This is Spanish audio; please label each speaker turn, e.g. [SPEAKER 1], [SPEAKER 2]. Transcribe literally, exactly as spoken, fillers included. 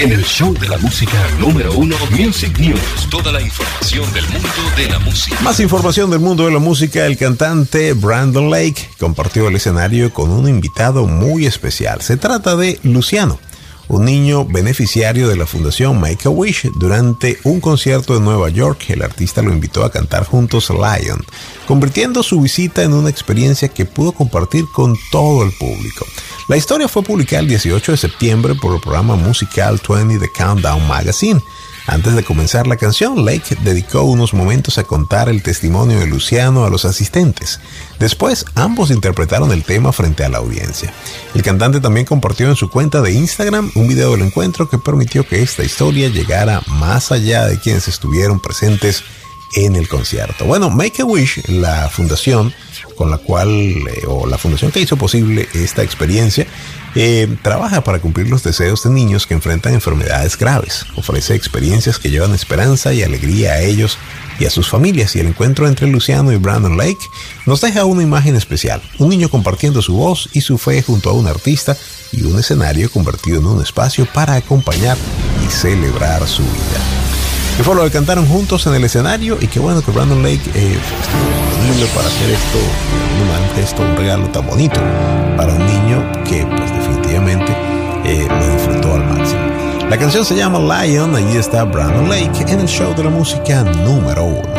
[SPEAKER 1] En el show de la música número uno, Music News. Toda la información del mundo de la música.
[SPEAKER 2] Más información del mundo de la música. El cantante Brandon Lake compartió el escenario con un invitado muy especial. Se trata de Luciano, un niño beneficiario de la fundación Make-A-Wish. Durante un concierto en Nueva York, el artista lo invitó a cantar juntos Lion, convirtiendo su visita en una experiencia que pudo compartir con todo el público. La historia fue publicada el dieciocho de septiembre por el programa musical veinte de Countdown Magazine. Antes de comenzar la canción, Lake dedicó unos momentos a contar el testimonio de Luciano a los asistentes. Después, ambos interpretaron el tema frente a la audiencia. El cantante también compartió en su cuenta de Instagram un video del encuentro que permitió que esta historia llegara más allá de quienes estuvieron presentes en el concierto. Bueno, Make-A-Wish, la fundación con la cual, eh, o la fundación que hizo posible esta experiencia, eh, trabaja para cumplir los deseos de niños que enfrentan enfermedades graves. Ofrece experiencias que llevan esperanza y alegría a ellos y a sus familias, y el encuentro entre Luciano y Brandon Lake nos deja una imagen especial: un niño compartiendo su voz y su fe junto a un artista, y un escenario convertido en un espacio para acompañar y celebrar su vida. Que fue lo que cantaron juntos en el escenario, y qué bueno que Brandon Lake eh, estuvo disponible para hacer esto, un gesto, un regalo tan bonito para un niño que pues definitivamente eh, lo disfrutó al máximo. La canción se llama Lion. Allí está Brandon Lake en el show de la música número uno.